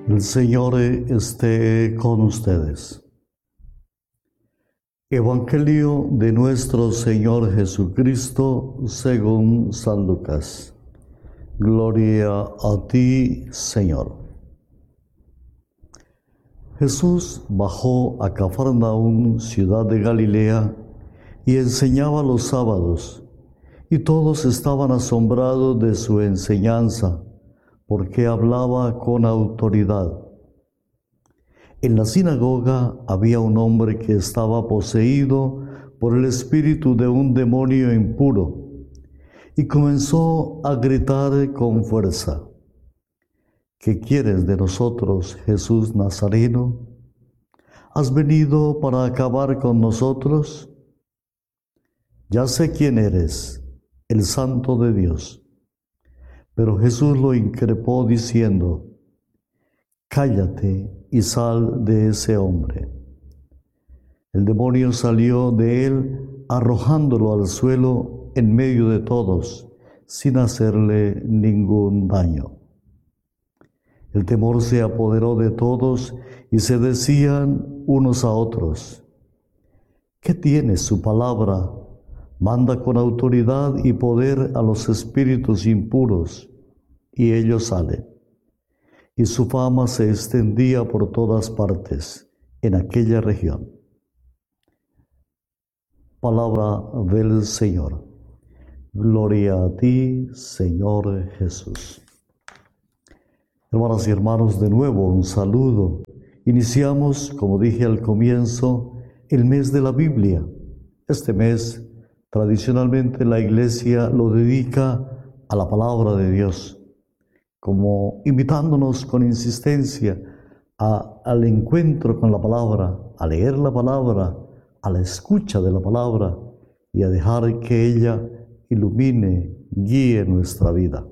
El Señor esté con ustedes. Evangelio de nuestro Señor Jesucristo según San Lucas. Gloria a ti, Señor. Jesús bajó a Cafarnaúm, ciudad de Galilea, y enseñaba los sábados, y todos estaban asombrados de su enseñanza, porque hablaba con autoridad. En la sinagoga había un hombre que estaba poseído por el espíritu de un demonio impuro, y comenzó a gritar con fuerza: ¿Qué quieres de nosotros, Jesús Nazareno? ¿Has venido para acabar con nosotros? Ya sé quién eres, el Santo de Dios. Pero Jesús lo increpó diciendo: Cállate y sal de ese hombre. El demonio salió de él, arrojándolo al suelo en medio de todos, sin hacerle ningún daño. El temor se apoderó de todos y se decían unos a otros: ¿Qué tiene su palabra? Manda con autoridad y poder a los espíritus impuros, y ellos salen. Y su fama se extendía por todas partes en aquella región. Palabra del Señor. Gloria a ti, Señor Jesús. Hermanas y hermanos, de nuevo un saludo. Iniciamos, como dije al comienzo, el mes de la Biblia. Este mes, tradicionalmente, la Iglesia lo dedica a la palabra de Dios, como invitándonos con insistencia al encuentro con la palabra, a leer la palabra, a la escucha de la palabra y a dejar que ella ilumine, guíe nuestra vida.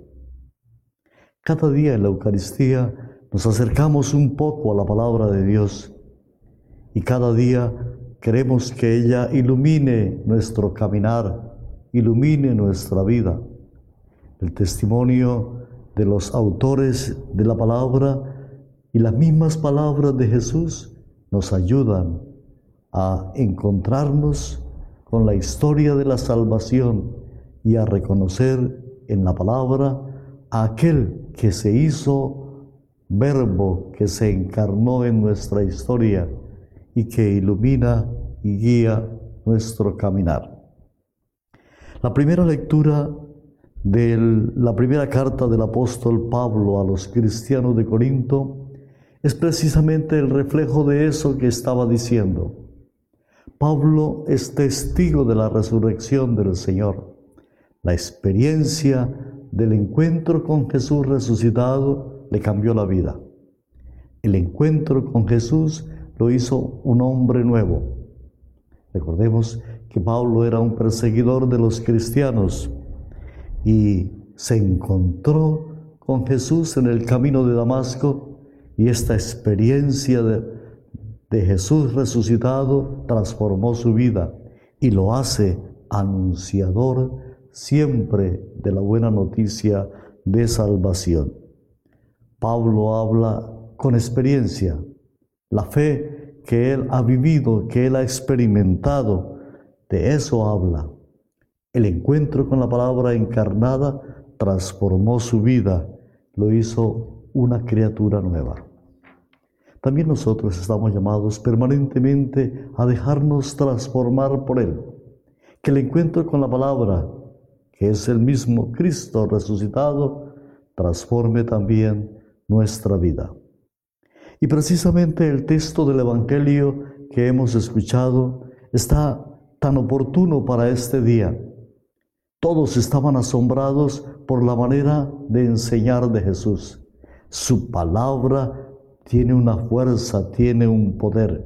Cada día en la Eucaristía nos acercamos un poco a la palabra de Dios y cada día queremos que ella ilumine nuestro caminar, ilumine nuestra vida. El testimonio de los autores de la palabra y las mismas palabras de Jesús nos ayudan a encontrarnos con la historia de la salvación y a reconocer en la palabra a aquel que se hizo verbo, que se encarnó en nuestra historia y que ilumina y guía nuestro caminar. La primera lectura de la primera carta del apóstol Pablo a los cristianos de Corinto es precisamente el reflejo de eso que estaba diciendo. Pablo es testigo de la resurrección del Señor. La experiencia del encuentro con Jesús resucitado le cambió la vida. El encuentro con Jesús lo hizo un hombre nuevo. Recordemos que Pablo era un perseguidor de los cristianos y se encontró con Jesús en el camino de Damasco, y esta experiencia de Jesús resucitado transformó su vida y lo hace anunciador siempre de la buena noticia de salvación. Pablo habla con experiencia, la fe que él ha vivido, que él ha experimentado, de eso habla. El encuentro con la palabra encarnada transformó su vida, lo hizo una criatura nueva. También nosotros estamos llamados permanentemente a dejarnos transformar por Él. Que el encuentro con la palabra, que es el mismo Cristo resucitado, transforme también nuestra vida. Y precisamente el texto del Evangelio que hemos escuchado está tan oportuno para este día. Todos estaban asombrados por la manera de enseñar de Jesús. Su palabra tiene una fuerza, tiene un poder.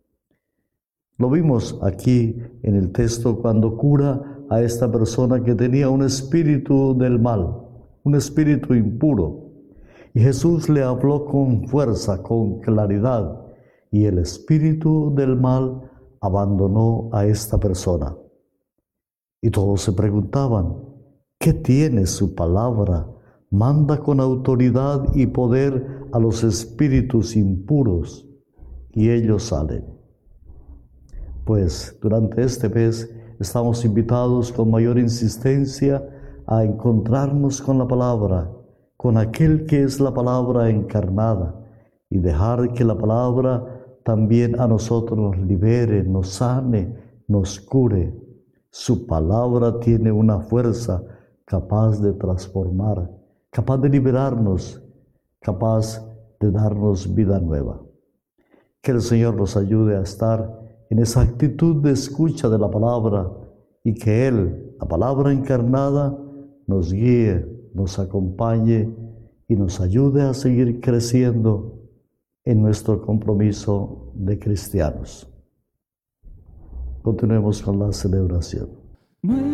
Lo vimos aquí en el texto cuando cura a esta persona que tenía un espíritu del mal, un espíritu impuro. Y Jesús le habló con fuerza, con claridad, y el espíritu del mal abandonó a esta persona. Y todos se preguntaban: ¿qué tiene su palabra? Manda con autoridad y poder a los espíritus impuros y ellos salen. Pues durante este mes estamos invitados con mayor insistencia a encontrarnos con la palabra, con aquel que es la palabra encarnada, y dejar que la palabra también a nosotros nos libere, nos sane, nos cure. Su palabra tiene una fuerza capaz de transformar, capaz de liberarnos, capaz de darnos vida nueva. Que el Señor nos ayude a estar en esa actitud de escucha de la palabra y que Él, la palabra encarnada, nos guíe, nos acompañe y nos ayude a seguir creciendo en nuestro compromiso de cristianos. Continuemos con la celebración.